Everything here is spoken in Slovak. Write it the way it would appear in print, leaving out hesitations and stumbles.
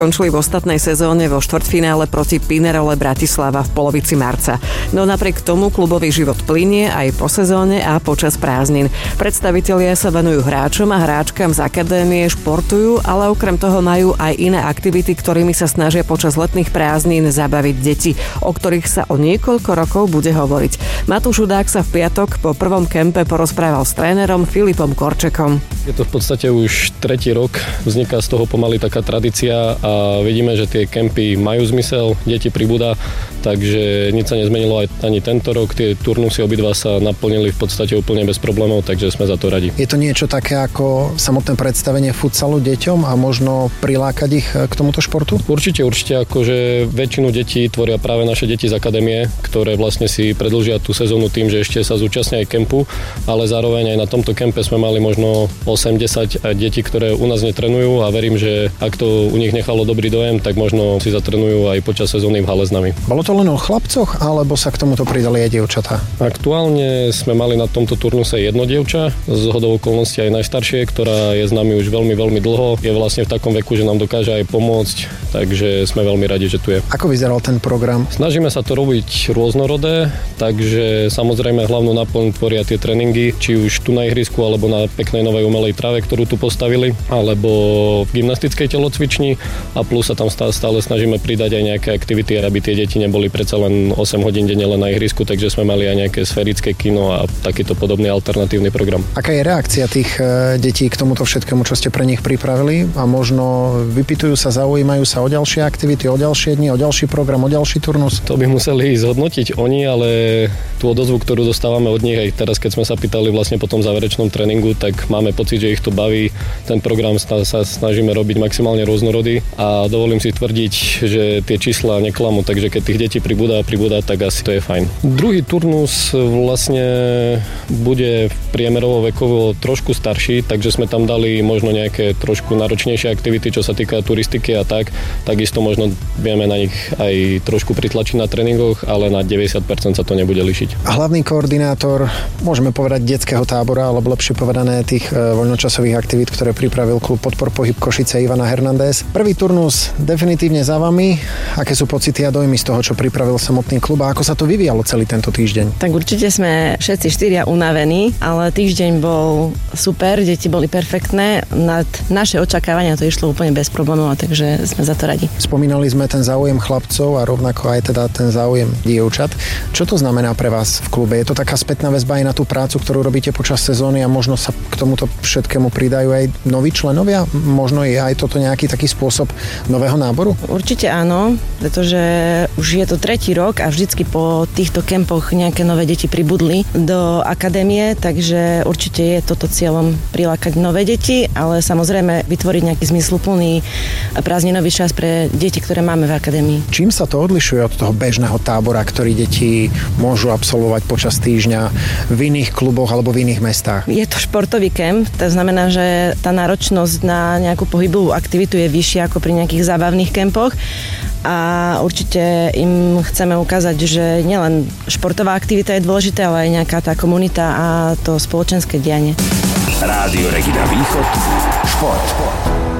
Končili v ostatnej sezóne vo štvrťfinále proti Pinerole Bratislava v polovici marca. No napriek tomu klubový život plynie aj po sezóne a počas prázdnin. Predstavitelia sa venujú hráčom a hráčkam z akadémie, športujú, ale okrem toho majú aj iné aktivity, ktorými sa snažia počas letných prázdnin zabaviť deti, o ktorých sa o niekoľko rokov bude hovoriť. Matúš Hudák sa v piatok po prvom kempe porozprával s trénerom Filipom Korčekom. Je to v podstate už tretí rok, vzniká z toho pomaly taká tradícia a vidíme, že tie kempy majú zmysel, deti pribúda, takže nič sa nezmenilo aj ani tento rok. Tie turnusy obidva sa naplnili v podstate úplne bez problémov, takže sme za to radi. Je to niečo také ako samotné predstavenie futsalu deťom a možno prilákať ich k tomuto športu? Určite, akože väčšinu detí tvoria práve naše deti z akadémie, ktoré vlastne si predĺžia tú sezónu tým, že ešte sa zúčastnia aj kempu, ale zároveň aj na tomto kempe sme mali možno 80 detí, ktoré u nás netrenujú a verím, že ak to u nich nechalo dobrý dojem, tak možno si zatrenujú aj počas sezóny v hale s nami. Bolo to len o chlapcoch, alebo sa k tomuto pridali aj dievčatá? Aktuálne sme mali na tomto turnuse jedno dievča, z hodou okolností aj najstaršie, ktorá je s nami už veľmi, veľmi dlho. Je vlastne v takom veku, že nám dokáže aj pomôcť, takže sme veľmi radi, že tu je. Ako vyzeral ten program? Snažíme sa to robiť rôznorodé, takže samozrejme hlavnú náplň tvoria tie tréningy, či už tu na ihrisku, alebo na peknej novej umelej tráve, ktorú tu postavili, alebo v gymnastickej telocvični a plus sa tam stále snažíme pridať aj nejaké aktivity, aby tie deti neboli predsa len 8 hodín denne len na ihrisku, takže sme mali aj nejaké sférické kino a takýto podobný alternatívny program. Aká je reakcia tých detí k tomuto všetkému, čo ste pre nich pripravili a možno vypytujú sa, zaujímajú sa o ďalšie aktivity, o ďalšie dni, o ďalší program, o ďalší turnus? To by museli zhodnotiť oni, ale tú odozvu, ktorú dostávame od nich aj teraz, keď sme sa pýtali vlastne po tom záverečnom tréningu, tak máme pocit, že ich to baví. Ten program sa snažíme robiť maximálne rôznorodý a dovolím si tvrdiť, že tie čísla neklamú, takže keď tých detí pribúda, tak asi to je fajn. Druhý turnus vlastne bude priemerovo vekovo trošku starší, takže sme tam dali možno nejaké trošku náročnejšie aktivity, čo sa týka turistiky a takisto možno vieme na nich aj trošku pritlačiť na tréningoch, ale na 90% sa to nebude lišiť. A hlavný koordinátor, môžeme povedať detského tábora, alebo lepšie povedané tých voľnočasových aktivít, ktoré pripravil klub Podpor Pohyb Košice Ivana Hernández. Prvý turnus definitívne za vami. Aké sú pocity a dojmy z toho, čo pripravil samotný klub a ako sa to vyvíjalo celý tento týždeň? Tak určite sme všetci štyria unavení, ale týždeň bol super, deti boli perfektné. Nad naše očakávania to išlo úplne bez problémov, takže sme za to radi. Spomínali sme ten záujem chlapcov a rovnako aj teda ten záujem dievčat. Čo to znamená pre vás v klube? Je to taká spätná väzba aj na tú prácu, ktorú robíte počas sezóny a možno sa k tomuto všetkému pridajú aj noví členovia? Možno je aj toto nejaký taký spôsob nového náboru? Určite áno, pretože už je to tretí rok a vždycky po týchto kempoch nejaké nové deti pribudli do akadémie, takže určite je toto cieľom prilákať nové deti, ale samozrejme vytvoriť nejaký zmysluplný prázdninový čas pre deti, ktoré máme v akadémii. Čím sa to odlišuje od toho bežného tábora, ktorý deti môžu absolvovať počas týždňa v iných kluboch alebo v iných mestách? Je to športový kemp, to znamená, že tá náročnosť na nejakú pohybovú aktivitu je vyššia ako pri nejakých zábavných kempoch a určite im chceme ukázať, že nielen športová aktivita je dôležitá, ale aj nejaká tá komunita a to spoločenské dianie. Rádio Regina Východ. Šport.